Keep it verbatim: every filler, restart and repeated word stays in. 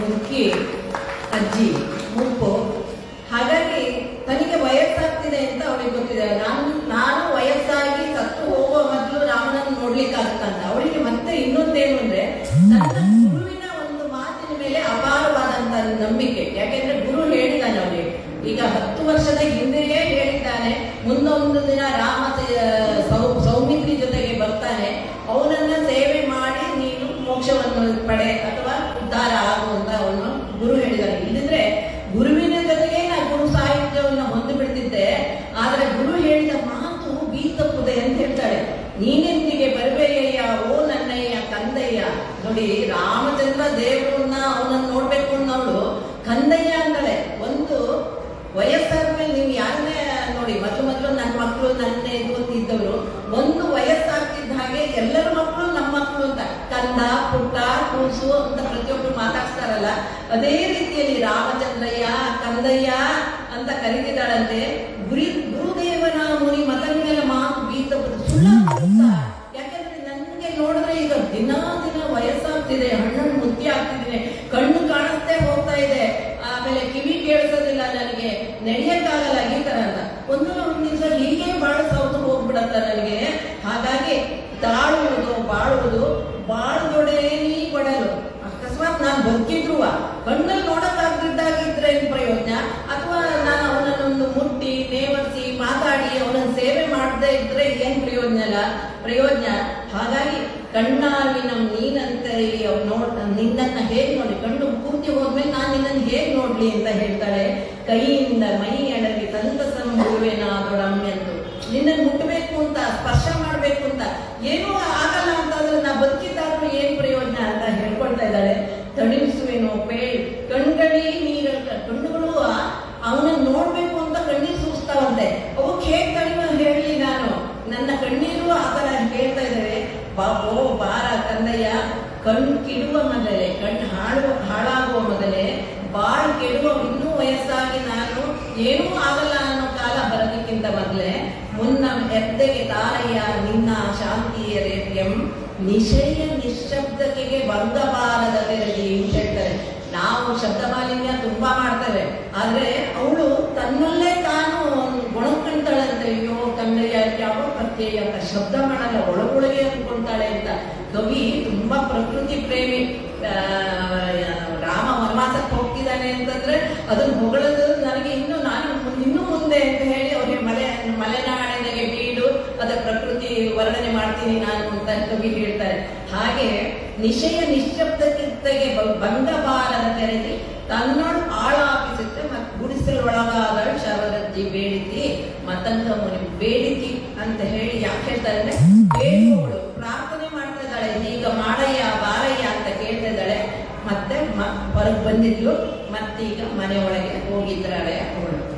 ಮುಖ್ಯ ಅಜ್ಜಿ ಮುಪ್ಪು. ಹಾಗಾಗಿ ತನಗೆ ವಯಸ್ಸಾಗ್ತಿದೆ ಅಂತ ಅವಳಿಗೆ ಗೊತ್ತಿದೆ. ನಾನು ನಾನು ವಯಸ್ಸಾಗಿ ಸತ್ತು ಹೋಗುವ ಮೊದಲು ರಾಮನನ್ನು ನೋಡ್ಲಿಕ್ಕಾಗತ್ತಂತ ಅವಳಿಗೆ. ಮತ್ತೆ ಇನ್ನೊಂದೇನು ಅಂದ್ರೆ ನನ್ನ ಗುರುವಿನ ಒಂದು ಮಾತಿನ ಮೇಲೆ ಅಪಾರವಾದಂತ ನಂಬಿಕೆ. ಯಾಕೆಂದ್ರೆ ಗುರು ಹೇಳಿದ್ದಾನೆ ಅವಳಿಗೆ, ಈಗ ಹತ್ತು ವರ್ಷದ ಹಿಂದೆಯೇ ಹೇಳಿದ್ದಾನೆ, ಮುಂದೊಂದು ದಿನ ರಾಮ ಸೌ ಸೌಮಿತ್ರಿ ಜೊತೆಗೆ ಬರ್ತಾನೆ, ಅವನನ್ನ ಸೇವೆ ಮಾಡಿ ನೀನು ಮೋಕ್ಷವನ್ನು ಪಡೆ ಅಥವಾ ಉದ್ಧಾರ ಆಗುವಂತ ಅವನು ಗುರು ಹೇಳಿದ್ದಾನೆ. ಇಲ್ಲಿದ್ರೆ ಗುರುವಿನ ಜೊತೆಗೆ ನಾ ಗುರು ಸಾಹಿತ್ಯವನ್ನು ಹೊಂದು ಬಿಡ್ತಿದ್ದೆ. ಆದ್ರೆ ಗುರು ಹೇಳಿದ ಮಾತು ಬೀತಪ್ಪುದೆ ಅಂತ ಹೇಳ್ತಾಳೆ. ನೀನೆಂದಿಗೆ ಬರಬೇಕಯ್ಯ ಓ ನನ್ನಯ್ಯ ಕಂದಯ್ಯ. ನೋಡಿ, ರಾಮಚಂದ್ರ ದೇವರನ್ನ ಅವನನ್ನು ನೋಡ್ಬೇಕು ಅನ್ನೋಳು ಕಂದಯ್ಯ ಅಂತಾಳೆ. ಒಂದು ವಯಸ್ಸಾದ್ಮೇಲೆ ನೀವು ಯಾರನ್ನೇ ನೋಡಿ, ಮೊದಲು ಮೊದಲು ನನ್ನ ಮಕ್ಕಳು ನನ್ನ ಇದು ಇದ್ದವರು, ಒಂದು ವಯಸ್ಸಾಗ್ತಿದ್ದ ಹಾಗೆ ಎಲ್ಲರ ಮಕ್ಕಳು ನಮ್ಮ ಮಕ್ಕಳು ಅಂತ ಕಂದ ಪುಟ್ಟ ಕೂಸು ಅಂತ ಪ್ರತಿಯೊಬ್ಬರು ಮಾತಾಡ್ತಾರಲ್ಲ, ಅದೇ ರೀತಿಯಲ್ಲಿ ರಾಮಚಂದ್ರಯ್ಯ ಕಂದಯ್ಯ ಅಂತ ಕರೀತಿದ್ದಾಳಂತೆ. ಗುರಿ ಗುರುದೇವನ ಮುನಿ ಮತಗಳ ಮಾತು ಬೀತಬಹುದು ಸುಳ್ಳ. ಯಾಕಂದ್ರೆ ನನ್ಗೆ ನೋಡಿದ್ರೆ ಈಗ ದಿನ ದಿನ ವಯಸ್ಸಾಗ್ತಿದೆ, ಹಣ್ಣನ್ನು ಮುತ್ತಿ ಆಗ್ತಿದ್ದೀನಿ, ಕಣ್ಣು ಕಾಣಿಸ್ತೇ ಹೋಗ್ತಾ ಇದೆ, ಆಮೇಲೆ ಕಿವಿ ಕೇಳಿಸೋದಿಲ್ಲ, ನನಗೆ ನಡೆಯಕ್ಕಾಗಲ್ಲ ಈ ತರ ಅಂತ. ಒಂದು ಒಂದು ದಿವಸ ಹೀಗೆ ಬಾಳ ಸೌತು ಹೋಗ್ಬಿಡತ್ತ ನನಗೆ. ಹಾಗಾಗಿ ತಾಳುವುದು ಬಾಳುವುದು ಬಾಳುದೊಡೇನಿ ಕೊಡಲು. ಅಕಸ್ಮಾತ್ ನಾನು ಬದುಕಿದ್ರು ಕಣ್ಣಲ್ಲಿ ನೋಡಕ್ಕಾಗ್ದಿದ್ದಾಗಿದ್ರೆ ಏನ್ ಪ್ರಯೋಜನ? ಅಥವಾ ನಾನು ಅವನನ್ನೊಂದು ಮುಟ್ಟಿ ನೇವರಿಸಿ ಮಾತಾಡಿ ಅವನನ್ನು ಸೇವೆ ಮಾಡದೇ ಇದ್ರೆ ಏನ್ ಪ್ರಯೋಜನ ಅಲ್ಲ ಪ್ರಯೋಜನ. ಹಾಗಾಗಿ ಕಣ್ಣಾವಿನ ನೀನಂತ ನೋಡ್ ನಿನ್ನನ್ನ ಹೇಗ್ ನೋಡಿ, ಕಣ್ಣು ಪೂರ್ತಿ ಹೋದ್ಮೇಲೆ ನಾನು ನಿನ್ನನ್ನು ಹೇಗ್ ನೋಡ್ಲಿ ಅಂತ ಹೇಳ್ತಾಳೆ. ಕೈಯಿಂದ ಮೈ ಅಡಗಿ ಸಂತಸ ಮುಳುವೆನಾದೊಡಮ್ಮೆ ಎಂದು ನಿನ್ನನ್ನು ಮುಟ್ಟಬೇಕು ಅಂತ ಸ್ಪರ್ಶ ಮಾಡ್ಬೇಕು ಅಂತ ಏನೂ ಆಗಲ್ಲ ಅಂತಂದ್ರೆ ನಾ ಬದುಕಿದ್ದಾದ್ರೂ ಏನ್ ಪ್ರಯೋಜನ ಅಂತ ಹೇಳ್ಕೊಳ್ತಾ ಇದ್ದಾಳೆ. ತಣಿಸುವೇನೋ ಪೇಳ್ ಕಣ್ಗಳಿ ನೀರ ಕಣ್ಣುಗಳು ಅವನನ್ನು ನೋಡ್ಬೇಕು ಅಂತ ಕಣ್ಣೀರು ಸೂಸ್ತಾವಂತೆ. ಅವಕ್ಕೆ ಹೇಗ್ ಕಡಿಮೆ ಹೇಳಿ ನಾನು, ನನ್ನ ಕಣ್ಣೀರು ಆ ತರ ಹೇಳ್ತಾ ಇದ್ದೇವೆ. ಬಾಬೋ ಬಾರ ಕಂದಯ್ಯ, ಕಣ್ಣು ಕೆಡುವ ಮೊದಲೇ, ಕಣ್ಣು ಹಾಳುವ ಹಾಳಾಗುವ ಮೊದಲೇ, ಬಾಳ್ ಕೆಡುವ ಇನ್ನೂ ವಯಸ್ಸಾಗಿ ನಾನು ಏನೂ ಆಗಲ್ಲ ಅನ್ನೋ ಕಾಲ ಬರೋದಕ್ಕಿಂತ ಮೊದಲೇ ಮುನ್ನ ಎದ್ದೆಗೆ ತಾರಯ್ಯ ನಿನ್ನ ಶಾಂತಿಯ ರೇಟ್ಯಂ ನಿಶಯ ನಿಶ್ಶಬ್ದಕ್ಕೆ ಭಂಗಬಾರದ ಬೆರಗಿ ಅಂತ ಹೇಳ್ತಾರೆ. ನಾವು ಶಬ್ದ ಮಾಲಿನ್ಯ ತುಂಬಾ ಮಾಡ್ತೇವೆ, ಆದ್ರೆ ಅವಳು ತನ್ನಲ್ಲೇ ತಾನು ಗುಣಕಂತಾಳಂತೆ. ಅಯ್ಯೋ ಕನ್ನಯ್ಯ ಯಾವ ಪ್ರತ್ಯಯ ಅಂತ ಶಬ್ದ ಮಾಡಲ್ಲ, ಒಳಗೊಳಗೆ ಅಂದ್ಕೊಂತಾಳೆ ಅಂತ. ಕವಿ ತುಂಬಾ ಪ್ರಕೃತಿ ಪ್ರೇಮಿ. ರಾಮ ವನವಾಸಕ್ಕೆ ಹೋಗ್ತಿದ್ದಾನೆ ಅಂತಂದ್ರೆ ಅದನ್ನ ಹೊಗಳದು ನನಗೆ ಇನ್ನು ನಾನು ಇನ್ನು ಮುಂದೆ ಅಂತ ಹೇಳಿ ಅವ್ರಿಗೆ ಮಲೆ ಮಲೆನಾಡಿನಗೆ ಬೀಡು ಅದ ಪ್ರಕೃತಿ ವರ್ಣನೆ ಮಾಡ್ತೀನಿ ನಾನು ಅಂತ ಕವಿ ಹೇಳ್ತಾರೆ. ಹಾಗೆ ನಿಶಯ ನಿಶ್ಶಬ್ದಕ್ಕಿಂತೆಗೆ ಭಂಗಬಾರದ ತೆರೆದಿ ತನ್ನೋಡು ಆಳಾಪಿಸುತ್ತೆ ಮತ್ತು ಗುಡಿಸಲೊಳಗಾದ ಶರದಜ್ಜಿ ಬೇಡಿತಿ ಮತಂಗ ಮುನಿ ಬೇಡಿತಿ ಅಂತ ಹೇಳಿ ಯಾಕೆ ಹೇಳ್ತಾರೆ ಅಂದ್ರೆ ಬೇಡುವವಳು ಪ್ರಾರ್ಥನೆ ಮಾಡ್ತಾ ಇದ್ದಾಳೆ. ಈಗ ಮಾಡಯ್ಯ ಬಾರಯ್ಯ ಅಂತ ಕೇಳ್ತಾ ಇದ್ದಾಳೆ. ಮತ್ತೆ ಹೊರಗೆ ಬಂದಿದ್ಲು, ಮತ್ತೀಗ ಮನೆ ಒಳಗೆ ಹೋಗಿದ್ದಾಳೆ ಅವಳು.